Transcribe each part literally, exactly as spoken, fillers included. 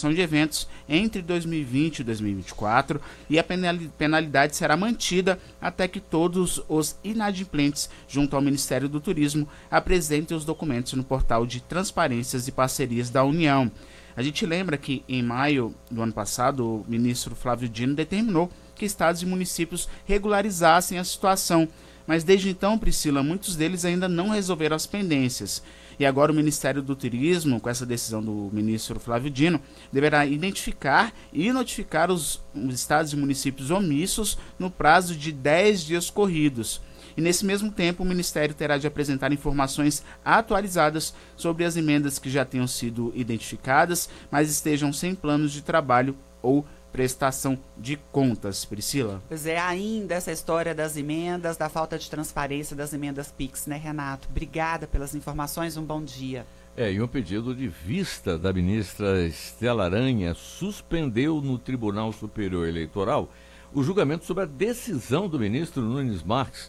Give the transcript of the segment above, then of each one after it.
realização de eventos entre dois mil e vinte e dois mil e vinte e quatro e a penalidade será mantida até que todos os inadimplentes junto ao Ministério do Turismo apresentem os documentos no portal de transparências e parcerias da União. A gente lembra que em maio do ano passado o ministro Flávio Dino determinou que estados e municípios regularizassem a situação, mas desde então, Priscila, muitos deles ainda não resolveram as pendências. E agora o Ministério do Turismo, com essa decisão do ministro Flávio Dino, deverá identificar e notificar os, os estados e municípios omissos no prazo de dez dias corridos. E nesse mesmo tempo o Ministério terá de apresentar informações atualizadas sobre as emendas que já tenham sido identificadas, mas estejam sem planos de trabalho ou prestação de contas. Priscila? Pois é, ainda essa história das emendas, da falta de transparência das emendas Pix, né, Renato? Obrigada pelas informações, um bom dia. É, e um pedido de vista da ministra Estela Aranha suspendeu no Tribunal Superior Eleitoral o julgamento sobre a decisão do ministro Nunes Marques,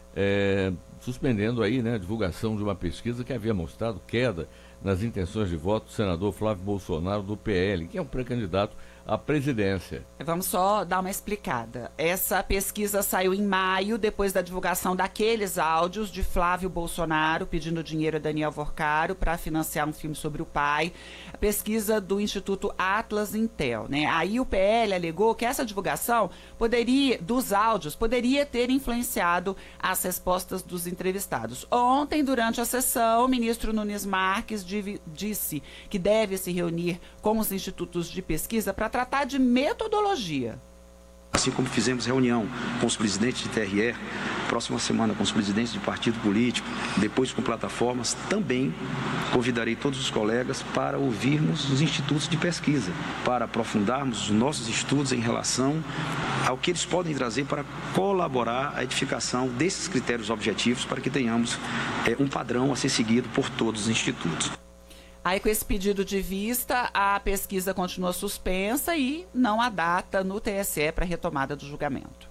é, suspendendo aí, né, a divulgação de uma pesquisa que havia mostrado queda nas intenções de voto do senador Flávio Bolsonaro do P L, que é um pré-candidato à presidência. Vamos só dar uma explicada. Essa pesquisa saiu em maio, depois da divulgação daqueles áudios de Flávio Bolsonaro pedindo dinheiro a Daniel Vorcaro para financiar um filme sobre o pai. A pesquisa do Instituto Atlas Intel, né? Aí o P L alegou que essa divulgação poderia, dos áudios, poderia ter influenciado as respostas dos entrevistados. Ontem, durante a sessão, o ministro Nunes Marques div- disse que deve se reunir com os institutos de pesquisa para tratar de metodologia. Assim como fizemos reunião com os presidentes de T R E, próxima semana com os presidentes de partido político, depois com plataformas, também convidarei todos os colegas para ouvirmos os institutos de pesquisa, para aprofundarmos os nossos estudos em relação ao que eles podem trazer para colaborar à edificação desses critérios objetivos para que tenhamos é, um padrão a ser seguido por todos os institutos. Aí, com esse pedido de vista, a pesquisa continua suspensa e não há data no T S E para retomada do julgamento.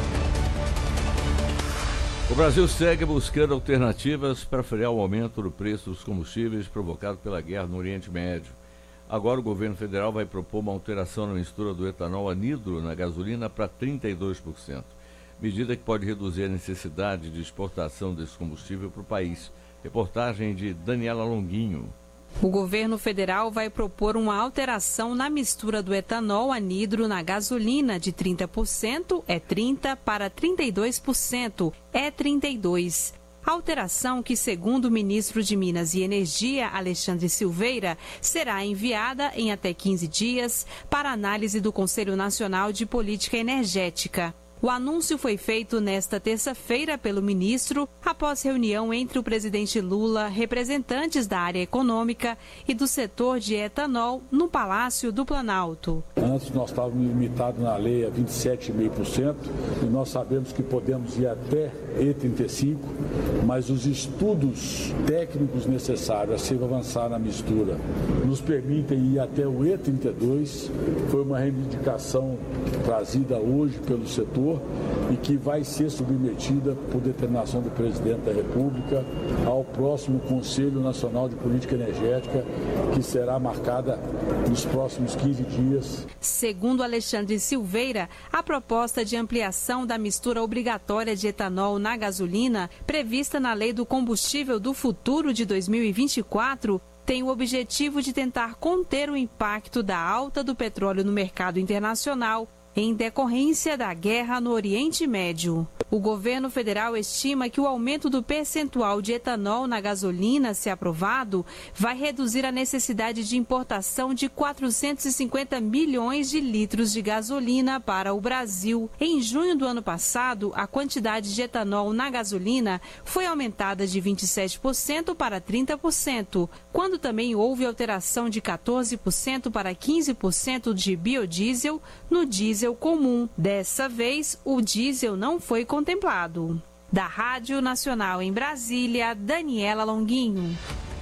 O Brasil segue buscando alternativas para frear o aumento do preço dos combustíveis provocado pela guerra no Oriente Médio. Agora o governo federal vai propor uma alteração na mistura do etanol anidro na gasolina para trinta e dois por cento, medida que pode reduzir a necessidade de exportação desse combustível para o país. Reportagem de Daniela Longuinho. O governo federal vai propor uma alteração na mistura do etanol anidro na gasolina de trinta por cento, é trinta, para trinta e dois por cento, é trinta e dois por cento. Alteração que, segundo o ministro de Minas e Energia, Alexandre Silveira, será enviada em até quinze dias para análise do Conselho Nacional de Política Energética. O anúncio foi feito nesta terça-feira pelo ministro, após reunião entre o presidente Lula, representantes da área econômica e do setor de etanol no Palácio do Planalto. Antes nós estávamos limitados na lei a vinte e sete vírgula cinco por cento e nós sabemos que podemos ir até E trinta e cinco, mas os estudos técnicos necessários a se avançar na mistura nos permitem ir até o E trinta e dois. Foi uma reivindicação trazida hoje pelo setor e que vai ser submetida por determinação do presidente da República ao próximo Conselho Nacional de Política Energética, que será marcada nos próximos quinze dias. Segundo Alexandre Silveira, a proposta de ampliação da mistura obrigatória de etanol na gasolina, prevista na Lei do Combustível do Futuro de dois mil e vinte e quatro, tem o objetivo de tentar conter o impacto da alta do petróleo no mercado internacional em decorrência da guerra no Oriente Médio. O governo federal estima que o aumento do percentual de etanol na gasolina, se aprovado, vai reduzir a necessidade de importação de quatrocentos e cinquenta milhões de litros de gasolina para o Brasil. Em junho do ano passado, a quantidade de etanol na gasolina foi aumentada de vinte e sete por cento para trinta por cento, quando também houve alteração de quatorze por cento para quinze por cento de biodiesel no diesel comum. Dessa vez, o diesel não foi contemplado. Da Rádio Nacional em Brasília, Daniela Longuinho.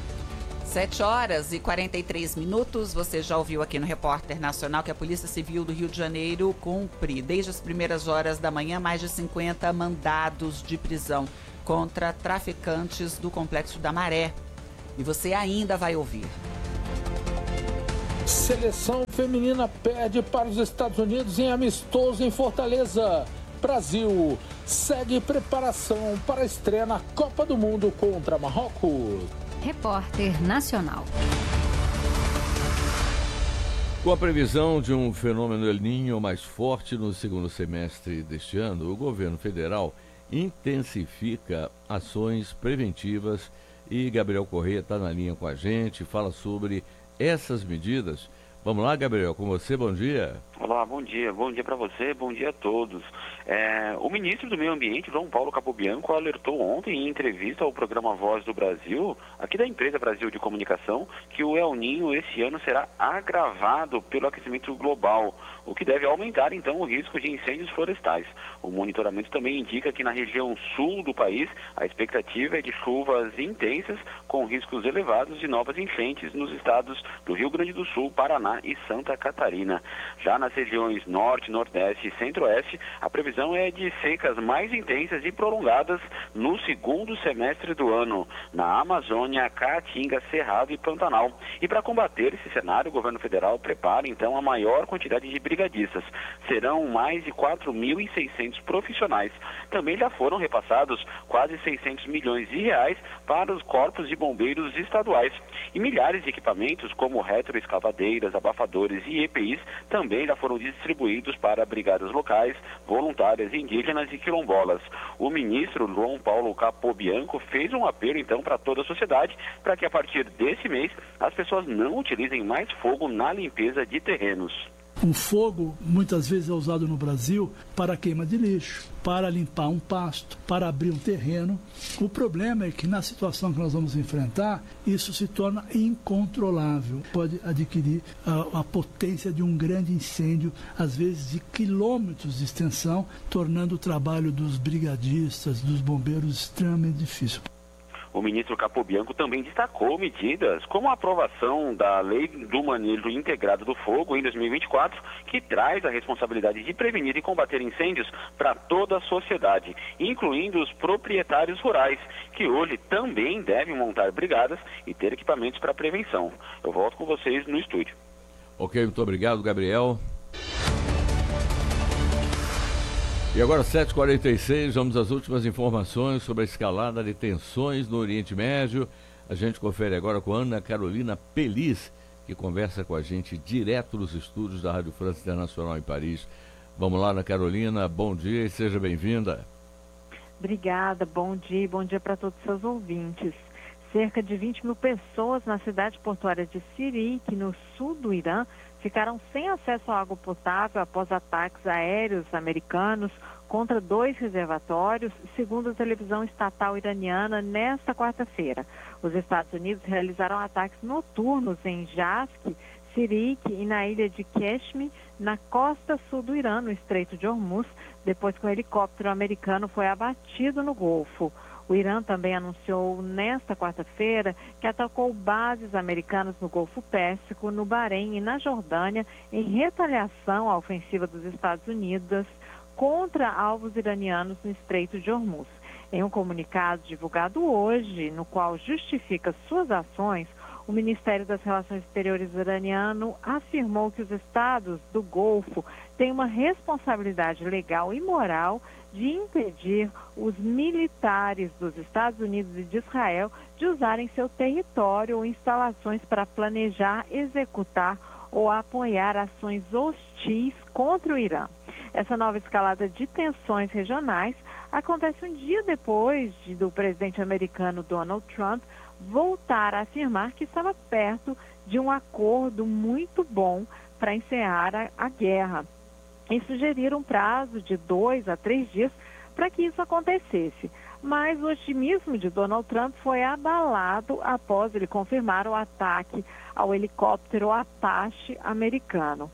sete horas e quarenta e três minutos. Você já ouviu aqui no Repórter Nacional que a Polícia Civil do Rio de Janeiro cumpre, desde as primeiras horas da manhã, mais de cinquenta mandados de prisão contra traficantes do Complexo da Maré. E você ainda vai ouvir. Seleção feminina perde para os Estados Unidos em amistoso em Fortaleza. Brasil segue preparação para a estreia na Copa do Mundo contra Marrocos. Repórter Nacional. Com a previsão de um fenômeno El Niño mais forte no segundo semestre deste ano, o governo federal intensifica ações preventivas e Gabriel Correia está na linha com a gente, fala sobre essas medidas. Vamos lá, Gabriel, com você, bom dia. Olá, bom dia, bom dia para você, bom dia a todos. É, o ministro do Meio Ambiente, João Paulo Capobianco, alertou ontem em entrevista ao programa Voz do Brasil, aqui da empresa Brasil de Comunicação, que o El Niño esse ano será agravado pelo aquecimento global, o que deve aumentar então o risco de incêndios florestais. O monitoramento também indica que na região sul do país a expectativa é de chuvas intensas com riscos elevados de novas enchentes nos estados do Rio Grande do Sul, Paraná e Santa Catarina. Já nas regiões norte, nordeste e centro-oeste, a previsão é de secas mais intensas e prolongadas no segundo semestre do ano, na Amazônia, Caatinga, Cerrado e Pantanal. E para combater esse cenário, o governo federal prepara então a maior quantidade de brigadistas. Serão mais de quatro mil e seiscentos profissionais. Também já foram repassados quase seiscentos milhões de reais para os corpos de bombeiros estaduais. E milhares de equipamentos como retroescavadeiras, abafadores e E P Is também já foram distribuídos para brigadas locais, voluntárias, indígenas e quilombolas. O ministro João Paulo Capobianco fez um apelo então para toda a sociedade para que a partir desse mês as pessoas não utilizem mais fogo na limpeza de terrenos. O fogo muitas vezes é usado no Brasil para queima de lixo, para limpar um pasto, para abrir um terreno. O problema é que na situação que nós vamos enfrentar, isso se torna incontrolável. Pode adquirir a, a potência de um grande incêndio, às vezes de quilômetros de extensão, tornando o trabalho dos brigadistas, dos bombeiros extremamente difícil. O ministro Capobianco também destacou medidas como a aprovação da Lei do Manejo Integrado do Fogo em dois mil e vinte e quatro, que traz a responsabilidade de prevenir e combater incêndios para toda a sociedade, incluindo os proprietários rurais, que hoje também devem montar brigadas e ter equipamentos para prevenção. Eu volto com vocês no estúdio. Ok, muito obrigado, Gabriel. E agora, sete e quarenta e seis, vamos às últimas informações sobre a escalada de tensões no Oriente Médio. A gente confere agora com Ana Carolina Peliz, que conversa com a gente direto dos estúdios da Rádio França Internacional em Paris. Vamos lá, Ana Carolina, bom dia e seja bem-vinda. Obrigada, bom dia e bom dia para todos os seus ouvintes. Cerca de vinte mil pessoas na cidade portuária de Sirik, no sul do Irã, ficaram sem acesso à água potável após ataques aéreos americanos contra dois reservatórios, segundo a televisão estatal iraniana, nesta quarta-feira. Os Estados Unidos realizaram ataques noturnos em Jask, Sirik e na ilha de Keshmi, na costa sul do Irã, no Estreito de Hormuz, depois que um helicóptero americano foi abatido no Golfo. O Irã também anunciou nesta quarta-feira que atacou bases americanas no Golfo Pérsico, no Bahrein e na Jordânia, em retaliação à ofensiva dos Estados Unidos contra alvos iranianos no Estreito de Hormuz. Em um comunicado divulgado hoje, no qual justifica suas ações, o Ministério das Relações Exteriores iraniano afirmou que os estados do Golfo têm uma responsabilidade legal e moral de impedir os militares dos Estados Unidos e de Israel de usarem seu território ou instalações para planejar, executar ou apoiar ações hostis contra o Irã. Essa nova escalada de tensões regionais acontece um dia depois de, do presidente americano Donald Trump voltar a afirmar que estava perto de um acordo muito bom para encerrar a, a guerra e sugerir um prazo de dois a três dias para que isso acontecesse. Mas o otimismo de Donald Trump foi abalado após ele confirmar o ataque ao helicóptero Apache americano.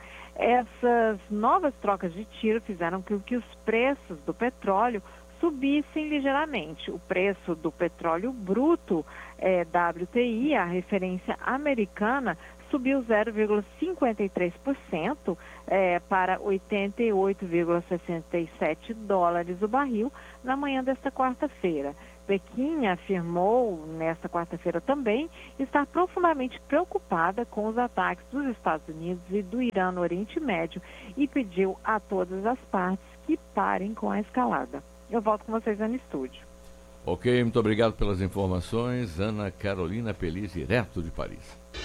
Essas novas trocas de tiro fizeram com que os preços do petróleo subissem ligeiramente. O preço do petróleo bruto, é, W T I, a referência americana, subiu zero vírgula cinquenta e três por cento é, para oitenta e oito vírgula sessenta e sete dólares o barril na manhã desta quarta-feira. Pequim afirmou, nesta quarta-feira também, estar profundamente preocupada com os ataques dos Estados Unidos e do Irã no Oriente Médio e pediu a todas as partes que parem com a escalada. Eu volto com vocês no estúdio. Ok, muito obrigado pelas informações. Ana Carolina Pelis, direto de Paris.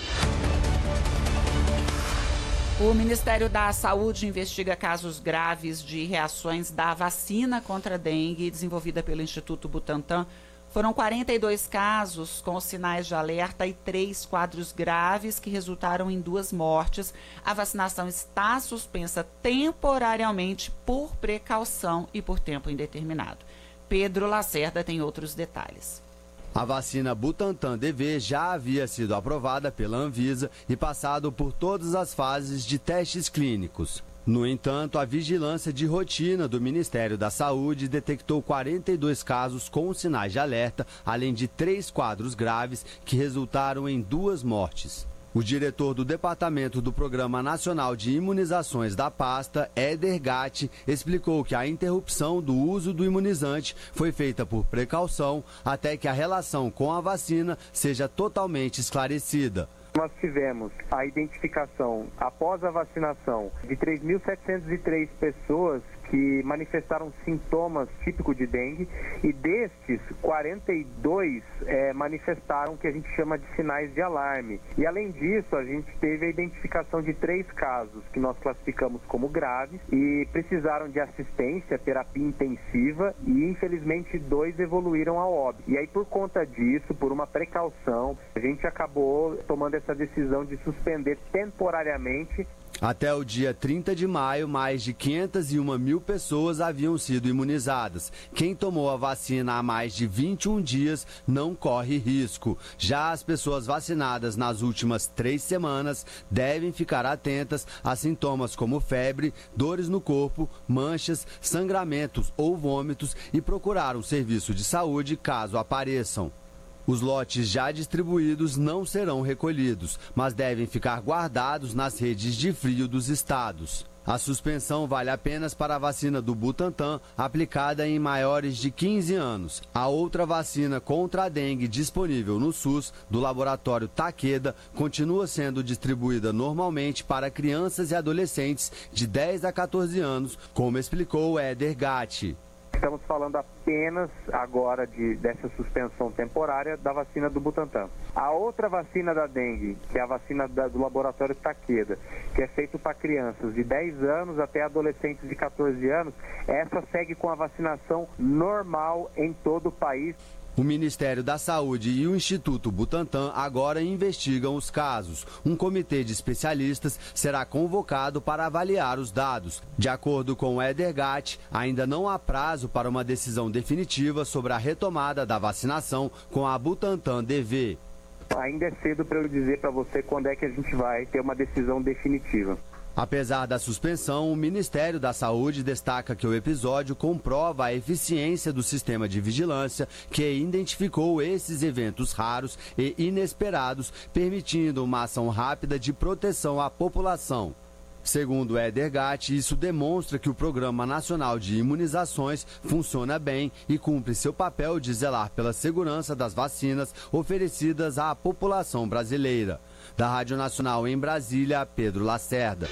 O Ministério da Saúde investiga casos graves de reações da vacina contra a dengue desenvolvida pelo Instituto Butantan. Foram quarenta e dois casos com sinais de alerta e três quadros graves que resultaram em duas mortes. A vacinação está suspensa temporariamente por precaução e por tempo indeterminado. Pedro Lacerda tem outros detalhes. A vacina Butantan D V já havia sido aprovada pela Anvisa e passado por todas as fases de testes clínicos. No entanto, a vigilância de rotina do Ministério da Saúde detectou quarenta e dois casos com sinais de alerta, além de três quadros graves que resultaram em duas mortes. O diretor do Departamento do Programa Nacional de Imunizações da pasta, Éder Gatti, explicou que a interrupção do uso do imunizante foi feita por precaução até que a relação com a vacina seja totalmente esclarecida. Nós tivemos a identificação, após a vacinação, de três mil setecentas e três pessoas que manifestaram sintomas típicos de dengue e destes, quarenta e dois é, manifestaram o que a gente chama de sinais de alarme. E além disso, a gente teve a identificação de três casos que nós classificamos como graves e precisaram de assistência, terapia intensiva e infelizmente dois evoluíram ao óbito. E aí por conta disso, por uma precaução, a gente acabou tomando essa decisão de suspender temporariamente. Até o dia trinta de maio, mais de quinhentas e uma mil pessoas haviam sido imunizadas. Quem tomou a vacina há mais de vinte e um dias não corre risco. Já as pessoas vacinadas nas últimas três semanas devem ficar atentas a sintomas como febre, dores no corpo, manchas, sangramentos ou vômitos e procurar um serviço de saúde caso apareçam. Os lotes já distribuídos não serão recolhidos, mas devem ficar guardados nas redes de frio dos estados. A suspensão vale apenas para a vacina do Butantan, aplicada em maiores de quinze anos. A outra vacina contra a dengue disponível no SUS, do laboratório Takeda, continua sendo distribuída normalmente para crianças e adolescentes de dez a quatorze anos, como explicou Éder Gatti. Estamos falando apenas agora de, dessa suspensão temporária da vacina do Butantan. A outra vacina da dengue, que é a vacina da, do laboratório Takeda, que é feita para crianças de dez anos até adolescentes de quatorze anos, essa segue com a vacinação normal em todo o país. O Ministério da Saúde e o Instituto Butantan agora investigam os casos. Um comitê de especialistas será convocado para avaliar os dados. De acordo com o Éder Gatti, ainda não há prazo para uma decisão definitiva sobre a retomada da vacinação com a Butantan D V. Ainda é cedo para eu dizer para você quando é que a gente vai ter uma decisão definitiva. Apesar da suspensão, o Ministério da Saúde destaca que o episódio comprova a eficiência do sistema de vigilância que identificou esses eventos raros e inesperados, permitindo uma ação rápida de proteção à população. Segundo Éder Gatti, isso demonstra que o Programa Nacional de Imunizações funciona bem e cumpre seu papel de zelar pela segurança das vacinas oferecidas à população brasileira. Da Rádio Nacional em Brasília, Pedro Lacerda.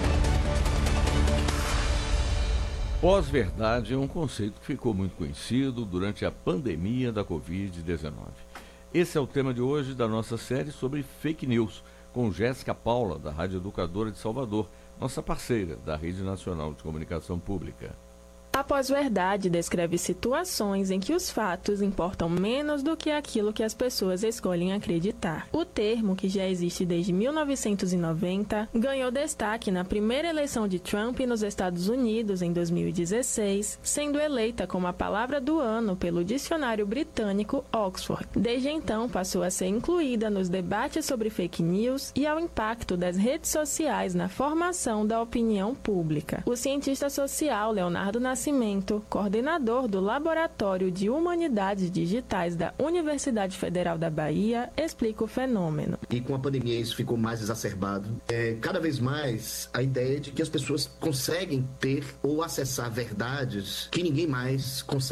Pós-verdade é um conceito que ficou muito conhecido durante a pandemia da covid dezenove. Esse é o tema de hoje da nossa série sobre fake news, com Jéssica Paula, da Rádio Educadora de Salvador, nossa parceira da Rede Nacional de Comunicação Pública. A pós-verdade descreve situações em que os fatos importam menos do que aquilo que as pessoas escolhem acreditar. O termo, que já existe desde mil novecentos e noventa, ganhou destaque na primeira eleição de Trump nos Estados Unidos em dois mil e dezesseis, sendo eleita como a palavra do ano pelo dicionário britânico Oxford. Desde então, passou a ser incluída nos debates sobre fake news e ao impacto das redes sociais na formação da opinião pública. O cientista social Leonardo Nascimento, coordenador do Laboratório de Humanidades Digitais da Universidade Federal da Bahia, explica o fenômeno. E com a pandemia isso ficou mais exacerbado. É, cada vez mais a ideia de que as pessoas conseguem ter ou acessar verdades que ninguém mais consegue.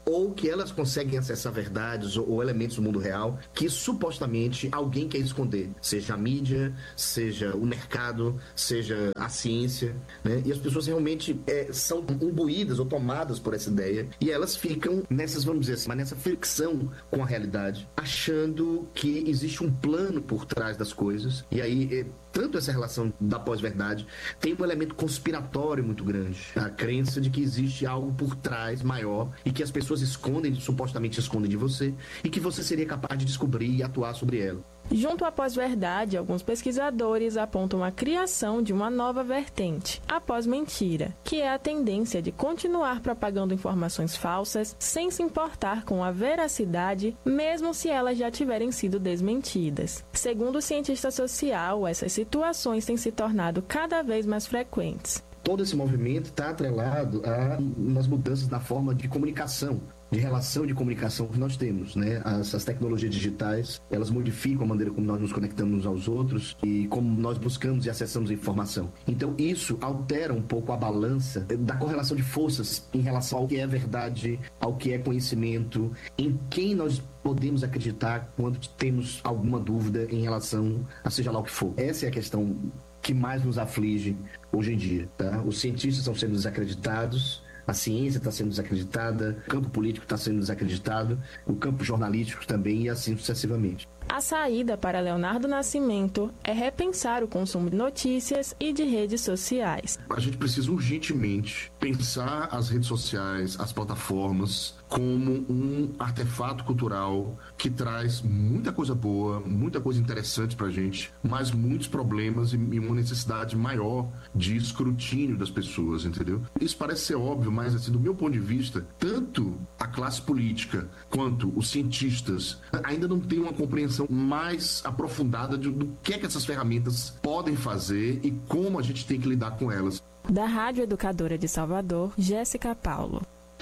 ou que elas conseguem acessar verdades ou, ou elementos do mundo real que supostamente alguém quer esconder, seja a mídia, seja o mercado, seja a ciência, né? E as pessoas realmente é, são imbuídas ou tomadas por essa ideia e elas ficam nessas, vamos dizer assim, mas nessa fricção com a realidade, achando que existe um plano por trás das coisas. E aí, é, tanto essa relação da pós-verdade tem um elemento conspiratório muito grande, a crença de que existe algo por trás maior e que as pessoas escondem, supostamente escondem de você, e que você seria capaz de descobrir e atuar sobre ela. Junto à pós-verdade, alguns pesquisadores apontam a criação de uma nova vertente, a pós-mentira, que é a tendência de continuar propagando informações falsas sem se importar com a veracidade, mesmo se elas já tiverem sido desmentidas. Segundo o cientista social, essas situações têm se tornado cada vez mais frequentes. Todo esse movimento está atrelado a umas mudanças na forma de comunicação, de relação de comunicação que nós temos, né? As, as tecnologias digitais, elas modificam a maneira como nós nos conectamos uns aos outros e como nós buscamos e acessamos informação. Então isso altera um pouco a balança da correlação de forças em relação ao que é verdade, ao que é conhecimento, em quem nós podemos acreditar quando temos alguma dúvida em relação a seja lá o que for. Essa é a questão que mais nos aflige hoje em dia, tá? Os cientistas estão sendo desacreditados, a ciência está sendo desacreditada, o campo político está sendo desacreditado, o campo jornalístico também e assim sucessivamente. A saída para Leonardo Nascimento é repensar o consumo de notícias e de redes sociais. A gente precisa urgentemente pensar as redes sociais, as plataformas, como um artefato cultural que traz muita coisa boa, muita coisa interessante pra gente, mas muitos problemas e uma necessidade maior de escrutínio das pessoas, entendeu? Isso parece ser óbvio, mas assim, do meu ponto de vista, tanto a classe política quanto os cientistas ainda não têm uma compreensão mais aprofundada de, do que é que essas ferramentas podem fazer e como a gente tem que lidar com elas. Da Rádio Educadora de Salvador, Jéssica Paulo.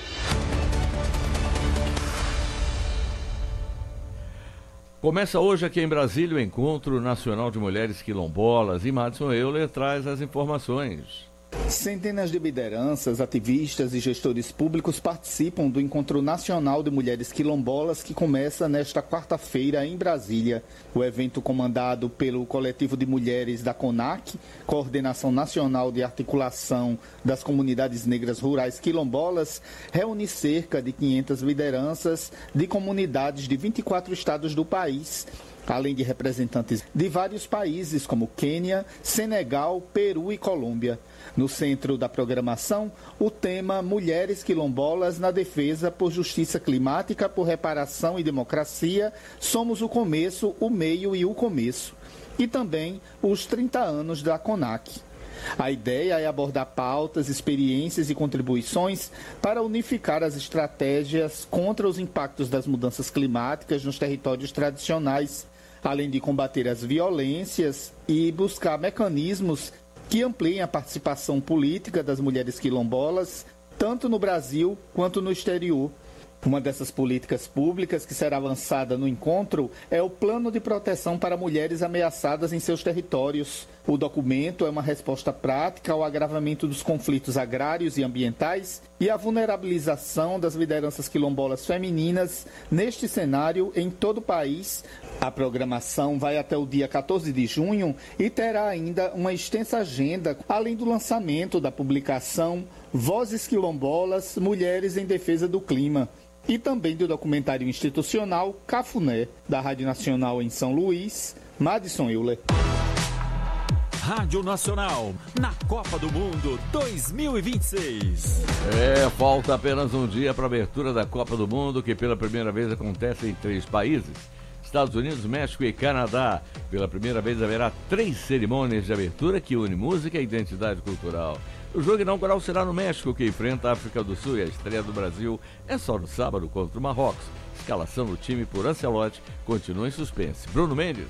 Começa hoje aqui em Brasília o Encontro Nacional de Mulheres Quilombolas e Madison Euler traz as informações. Centenas de lideranças, ativistas e gestores públicos participam do Encontro Nacional de Mulheres Quilombolas que começa nesta quarta-feira em Brasília. O evento, comandado pelo Coletivo de Mulheres da CONAC, Coordenação Nacional de Articulação das Comunidades Negras Rurais Quilombolas, reúne cerca de quinhentas lideranças de comunidades de vinte e quatro estados do país, além de representantes de vários países como Quênia, Senegal, Peru e Colômbia. No centro da programação, o tema Mulheres Quilombolas na Defesa por Justiça Climática, por Reparação e Democracia, Somos o Começo, o Meio e o Começo. E também os trinta anos da CONAC. A ideia é abordar pautas, experiências e contribuições para unificar as estratégias contra os impactos das mudanças climáticas nos territórios tradicionais, além de combater as violências e buscar mecanismos que ampliem a participação política das mulheres quilombolas, tanto no Brasil quanto no exterior. Uma dessas políticas públicas que será lançada no encontro é o Plano de Proteção para Mulheres Ameaçadas em seus territórios. O documento é uma resposta prática ao agravamento dos conflitos agrários e ambientais e à vulnerabilização das lideranças quilombolas femininas neste cenário em todo o país. A programação vai até o dia quatorze de junho e terá ainda uma extensa agenda, além do lançamento da publicação Vozes Quilombolas, Mulheres em Defesa do Clima, e também do documentário institucional Cafuné, da Rádio Nacional em São Luís, Madison Euler. Rádio Nacional, na Copa do Mundo dois mil e vinte e seis. É, falta apenas um dia para a abertura da Copa do Mundo, que pela primeira vez acontece em três países: Estados Unidos, México e Canadá. Pela primeira vez haverá três cerimônias de abertura que unem música e identidade cultural. O jogo inaugural será no México, que enfrenta a África do Sul, e a estreia do Brasil é só no sábado contra o Marrocos. Escalação do time por Ancelotti continua em suspense. Bruno Mendes.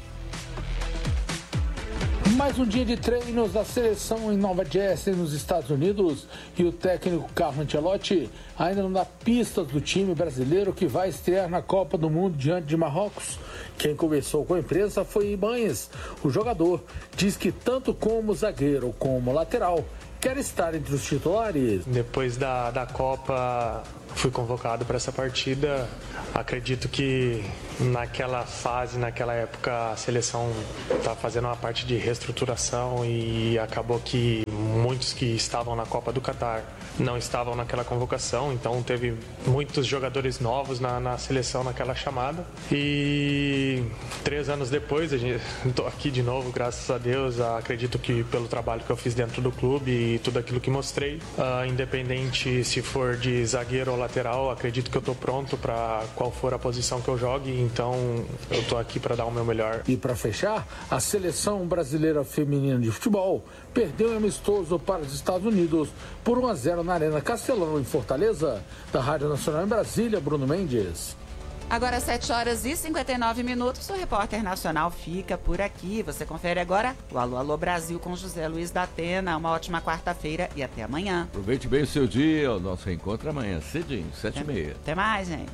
Mais um dia de treinos da seleção em Nova Jersey, nos Estados Unidos, e o técnico Carlo Ancelotti ainda não dá pistas do time brasileiro que vai estrear na Copa do Mundo diante de Marrocos. Quem conversou com a imprensa foi Ibanez. O jogador diz que tanto como zagueiro como lateral quer estar entre os titulares. Depois da, da Copa, fui convocado para essa partida. Acredito que naquela fase, naquela época, a seleção estava fazendo uma parte de reestruturação e acabou que muitos que estavam na Copa do Catar não estavam naquela convocação, então teve muitos jogadores novos na, na seleção naquela chamada. E três anos depois, estou aqui de novo, graças a Deus. Acredito que pelo trabalho que eu fiz dentro do clube e tudo aquilo que mostrei, uh, independente se for de zagueiro ou lateral, acredito que eu estou pronto para qual for a posição que eu jogue, então eu estou aqui para dar o meu melhor. E para fechar, a seleção brasileira feminina de futebol perdeu um amistoso para os Estados Unidos por um a zero na Arena Castelão, em Fortaleza. Da Rádio Nacional em Brasília, Bruno Mendes. Agora sete horas e cinquenta e nove minutos, o Repórter Nacional fica por aqui. Você confere agora o Alô Alô Brasil com José Luiz da Atena. Uma ótima quarta-feira e até amanhã. Aproveite bem o seu dia, o nosso reencontro amanhã, cedinho, sete e meia. Até mais, gente.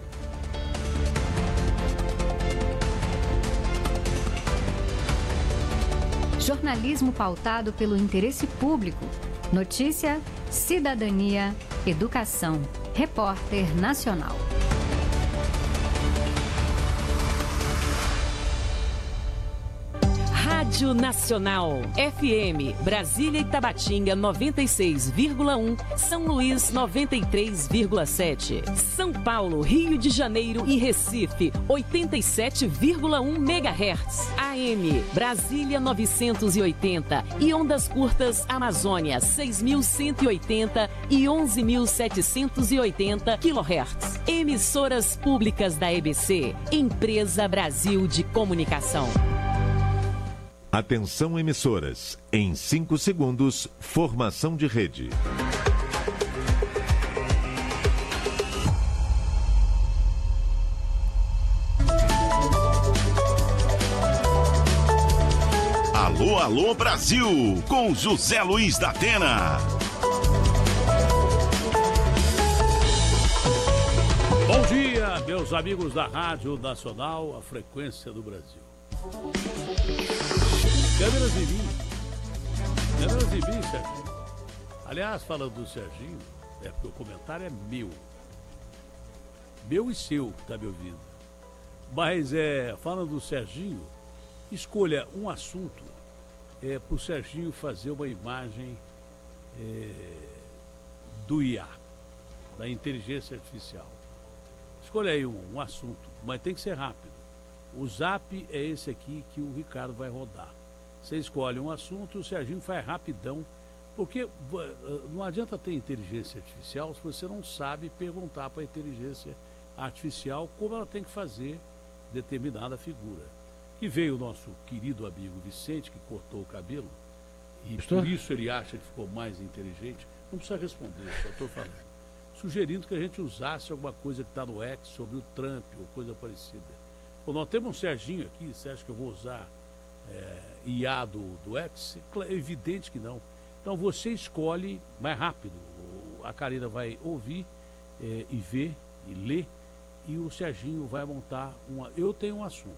Jornalismo pautado pelo interesse público. Notícia, cidadania, educação. Repórter Nacional. Rádio Nacional, F M, Brasília e Tabatinga noventa e seis vírgula um, São Luís noventa e três vírgula sete, São Paulo, Rio de Janeiro e Recife oitenta e sete vírgula um megahertz, A M, Brasília novecentos e oitenta e ondas curtas Amazônia seis mil cento e oitenta e onze mil setecentos e oitenta quilohertz. Emissoras públicas da E B C, Empresa Brasil de Comunicação. Atenção emissoras, em cinco segundos, formação de rede. Alô, alô Brasil, com José Luiz da Atena. Bom dia, meus amigos da Rádio Nacional, a frequência do Brasil. Câmeras em mim. Câmeras em mim, Serginho. Aliás, falando do Serginho, é porque o comentário é meu. Meu e seu, que tá me ouvindo. Mas, é, falando do Serginho, escolha um assunto é, para o Serginho fazer uma imagem é, do I A, da inteligência artificial. Escolha aí um, um assunto, mas tem que ser rápido. O zap é esse aqui que o Ricardo vai rodar. Você escolhe um assunto, o Serginho faz rapidão, porque não adianta ter inteligência artificial se você não sabe perguntar para a inteligência artificial como ela tem que fazer determinada figura. Que veio o nosso querido amigo Vicente, que cortou o cabelo, e Estou? por isso ele acha que ficou mais inteligente. Não precisa responder, só estou falando. Sugerindo que a gente usasse alguma coisa que está no X sobre o Trump ou coisa parecida. Bom, nós temos um Serginho aqui, você acha que eu vou usar é, I A do, do X? É evidente que não. Então você escolhe mais rápido. A Karina vai ouvir é, e ver e ler, e o Serginho vai montar uma... Eu tenho um assunto.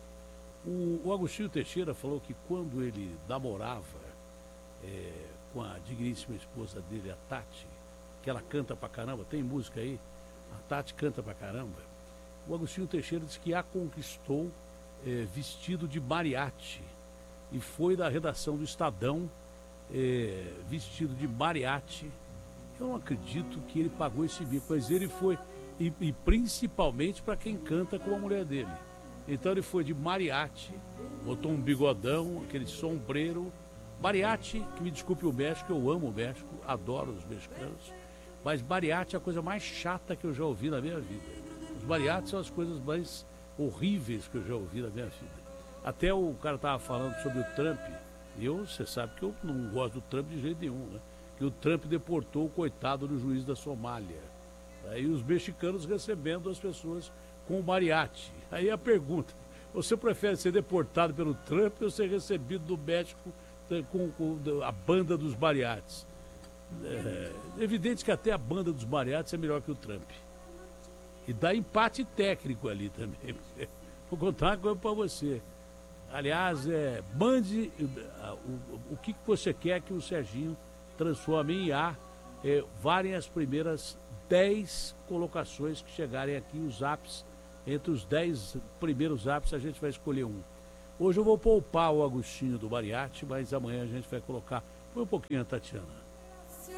O, o Agostinho Teixeira falou que quando ele namorava é, com a digníssima esposa dele, a Tati, que ela canta pra caramba, tem música aí, a Tati canta pra caramba, o Agostinho Teixeira disse que a conquistou é, vestido de mariachi, e foi da redação do Estadão é, vestido de mariachi. Eu não acredito que ele pagou esse bico, mas ele foi, e, e principalmente para quem canta com a mulher dele. Então ele foi de mariachi, botou um bigodão, aquele sombreiro. Mariachi, que me desculpe o México, eu amo o México, adoro os mexicanos, mas mariachi é a coisa mais chata que eu já ouvi na minha vida. Os mariachis são as coisas mais horríveis que eu já ouvi na minha vida. Até o cara estava falando sobre o Trump, e eu, você sabe que eu não gosto do Trump de jeito nenhum, né? Que o Trump deportou o coitado do juiz da Somália. Aí os mexicanos recebendo as pessoas com o mariachi. Aí a pergunta, você prefere ser deportado pelo Trump ou ser recebido do México com, com a banda dos mariachis? É evidente que até a banda dos mariachis é melhor que o Trump. E dá empate técnico ali também. Vou contar uma coisa para você. Aliás, é, mande uh, o, o que você quer que o Serginho transforme em A, é, varem as primeiras dez colocações que chegarem aqui, os apps. Entre os dez primeiros apps a gente vai escolher um. Hoje eu vou poupar o Agostinho do Bariate, mas amanhã a gente vai colocar. Põe um pouquinho a Tatiana.